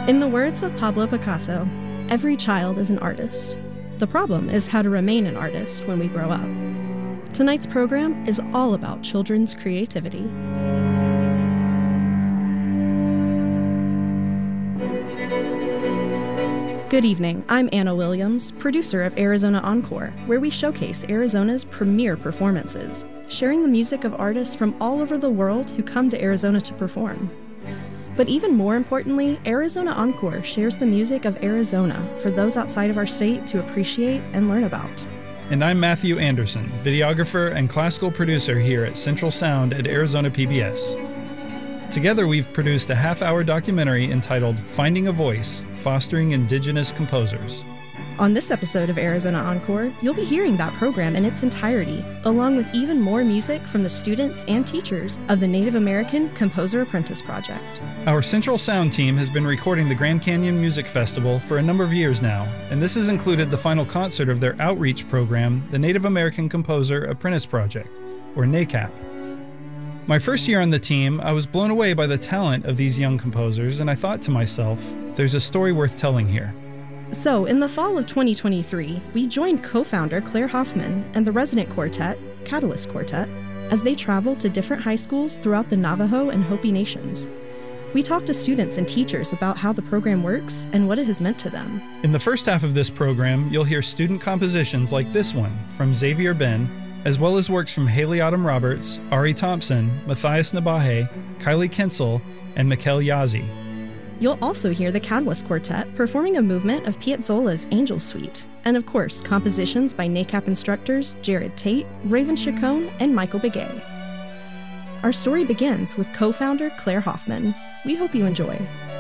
In the words of Pablo Picasso, every child is an artist. The problem is how to remain an artist when we grow up. Tonight's program is all about children's creativity. Good evening, I'm Anna Williams, producer of Arizona Encore, where we showcase Arizona's premier performances, sharing the music of artists from all over the world who come to Arizona to perform. But even more importantly, Arizona Encore shares the music of Arizona for those outside of our state to appreciate and learn about. And I'm Matthew Anderson, videographer and classical producer here at Central Sound at Arizona PBS. Together we've produced a half-hour documentary entitled Finding a Voice, Fostering Indigenous Composers. On this episode of Arizona Encore, you'll be hearing that program in its entirety, along with even more music from the students and teachers of the Native American Composer Apprentice Project. Our Central Sound team has been recording the Grand Canyon Music Festival for a number of years now, and this has included the final concert of their outreach program, the Native American Composer Apprentice Project, or NACAP. My first year on the team, I was blown away by the talent of these young composers, and I thought to myself, there's a story worth telling here. So, in the fall of 2023, we joined co-founder Claire Hoffman and the resident quartet, Catalyst Quartet, as they traveled to different high schools throughout the Navajo and Hopi nations. We talked to students and teachers about how the program works and what it has meant to them. In the first half of this program, you'll hear student compositions like this one from Xavier Ben, as well as works from Haley Autumn Roberts, Ari Thompson, Matthias Nabahe, Kylie Kensel, and Mikkel Yazi. You'll also hear the Catalyst Quartet performing a movement of Piazzolla's Angel Suite, and of course, compositions by NACAP instructors Jared Tate, Raven Chacon, and Michael Begay. Our story begins with co-founder Claire Hoffman. We hope you enjoy.